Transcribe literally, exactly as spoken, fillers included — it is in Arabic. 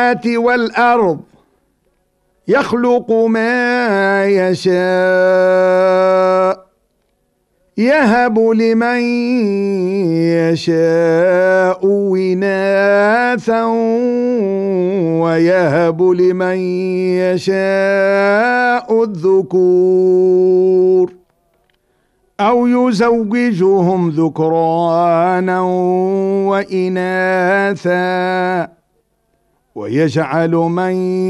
السماوات والأرض يخلق ما يشاء يهب لمن يشاء إناثا ويهب لمن يشاء الذكور أو يزوجهم ذكرانا وإناثا ويجعل من